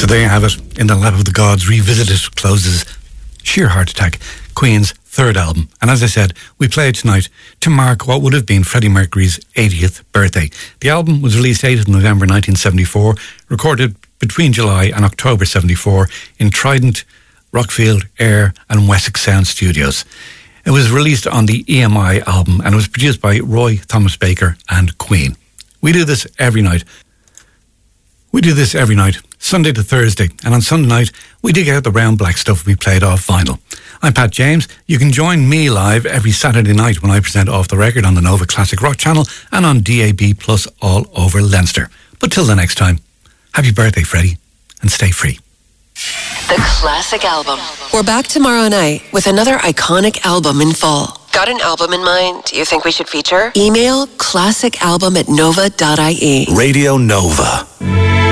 So there you have it. In the Lap of the Gods Revisited closes Sheer Heart Attack, Queen's third album. And as I said, we play it tonight to mark what would have been Freddie Mercury's 80th birthday. The album was released 8th November 1974, recorded between July and October 74 in Trident, Rockfield, Ayr and Wessex Sound Studios. It was released on the EMI album and it was produced by Roy Thomas Baker and Queen. We do this every night. Sunday to Thursday, and on Sunday night, we dig out the round black stuff we played off vinyl. I'm Pat James. You can join me live every Saturday night when I present Off the Record on the Nova Classic Rock channel and on DAB Plus all over Leinster. But till the next time, happy birthday, Freddie, and stay free. The Classic Album. We're back tomorrow night with another iconic album in full. Got an album in mind you think we should feature? Email classicalbum@nova.ie. Radio Nova.